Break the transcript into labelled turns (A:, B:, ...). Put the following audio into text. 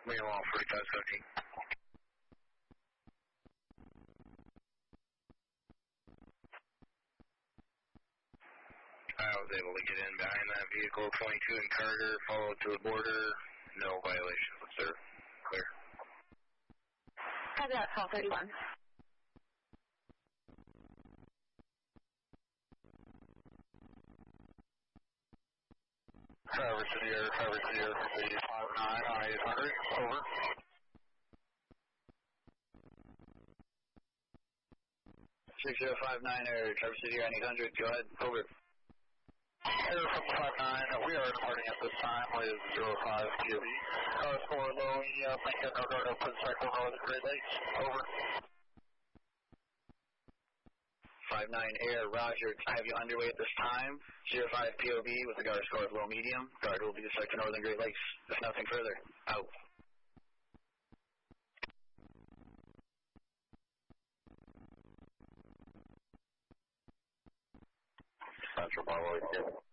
A: Meanwhile, 4517. I was able to get in behind that vehicle, 22 and Carter, followed to the border. No violations, sir. Clear.
B: Copy that, 1231.
A: Traverse City Air, 59 on 800, over.
C: Six 059 Air, Traverse City Air, 800, go ahead, over.
A: Air from 59, we are departing at this time with 05 POV. Score low, Lincoln, Northern Pensacola, Northern Great Lakes, over.
C: 59 Air, Roger, I have you underway at this time. 05 POV with the guard score of low medium. Guard will be the second Northern Great Lakes. If nothing further, out.
A: Central Bravo,